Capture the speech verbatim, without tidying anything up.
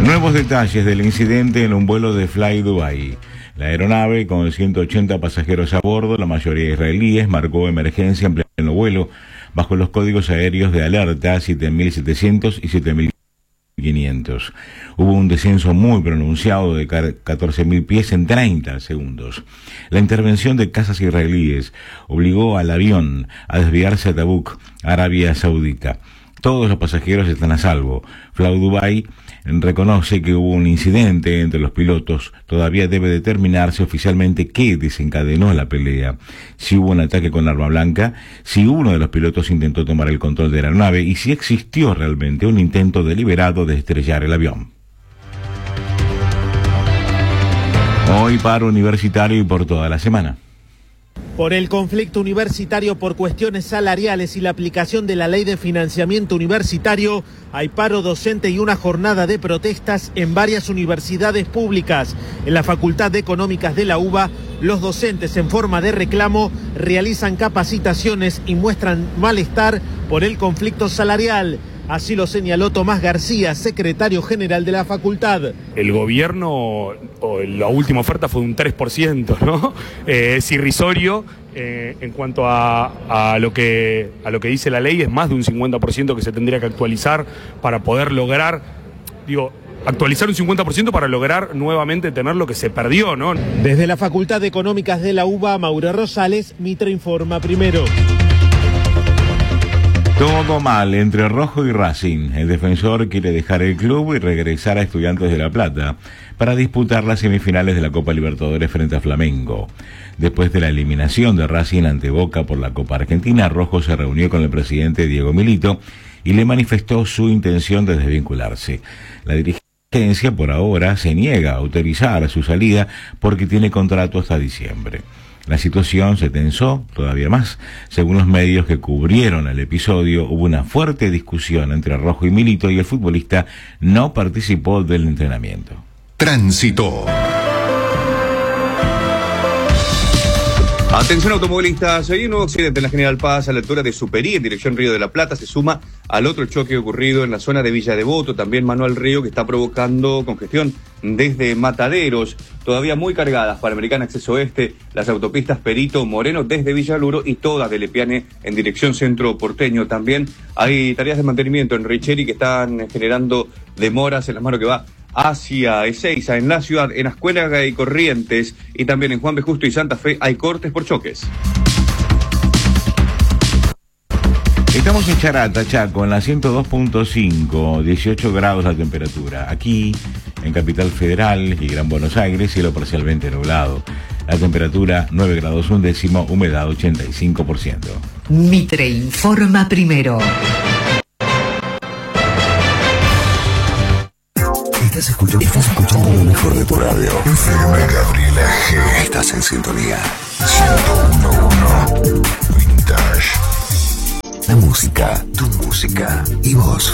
Nuevos detalles del incidente en un vuelo de Fly Dubai. La aeronave, con ciento ochenta pasajeros a bordo, la mayoría israelíes, marcó emergencia en pleno vuelo bajo los códigos aéreos de alerta siete mil setecientos y siete mil quinientos. Hubo un descenso muy pronunciado de catorce mil pies en treinta segundos. La intervención de cazas israelíes obligó al avión a desviarse a Tabuk, Arabia Saudita. Todos los pasajeros están a salvo. Fly Dubai reconoce que hubo un incidente entre los pilotos. Todavía debe determinarse oficialmente qué desencadenó la pelea. Si hubo un ataque con arma blanca, si uno de los pilotos intentó tomar el control de la aeronave y si existió realmente un intento deliberado de estrellar el avión. Hoy paro universitario y por toda la semana. Por el conflicto universitario por cuestiones salariales y la aplicación de la ley de financiamiento universitario, hay paro docente y una jornada de protestas en varias universidades públicas. En la Facultad de Económicas de la UBA, los docentes en forma de reclamo realizan capacitaciones y muestran malestar por el conflicto salarial. Así lo señaló Tomás García, secretario general de la facultad. El gobierno, o la última oferta fue de un tres por ciento, ¿no? Eh, es irrisorio eh, en cuanto a, a, lo que, a lo que dice la ley, es más de un cincuenta por ciento que se tendría que actualizar para poder lograr, digo, actualizar un cincuenta por ciento para lograr nuevamente tener lo que se perdió, ¿no? Desde la Facultad de Económicas de la UBA, Mauro Rosales, Mitre Informa Primero. Todo mal entre Rojo y Racing. El defensor quiere dejar el club y regresar a Estudiantes de La Plata para disputar las semifinales de la Copa Libertadores frente a Flamengo. Después de la eliminación de Racing ante Boca por la Copa Argentina, Rojo se reunió con el presidente Diego Milito y le manifestó su intención de desvincularse. La dirigencia por ahora se niega a autorizar su salida porque tiene contrato hasta diciembre. La situación se tensó todavía más. Según los medios que cubrieron el episodio, hubo una fuerte discusión entre Rojo y Milito y el futbolista no participó del entrenamiento. Tránsito. Atención automovilistas, hay un nuevo accidente en la General Paz a la altura de Superí en dirección Río de la Plata. Se suma al otro choque ocurrido en la zona de Villa Devoto, también Manuel Río, que está provocando congestión desde Mataderos, todavía muy cargadas. Panamericana Acceso Oeste, las autopistas Perito Moreno desde Villaluro y todas de Lepiane en dirección centro porteño. También hay tareas de mantenimiento en Richeri que están generando demoras en la mano que va hacia Ezeiza, en la ciudad, en Ascuélaga y Corrientes, y también en Juan B. Justo y Santa Fe hay cortes por choques. Estamos en Charata, Chaco, en la ciento dos punto cinco, dieciocho grados la temperatura. Aquí, en Capital Federal y Gran Buenos Aires, cielo parcialmente nublado. La temperatura nueve grados un décimo, humedad ochenta y cinco por ciento. Mitre Informa Primero. Estás escuchando, estás escuchando lo mejor de tu radio. F M Gabriela G. Estás en sintonía. ciento uno punto uno Vintage. La música, tu música y vos.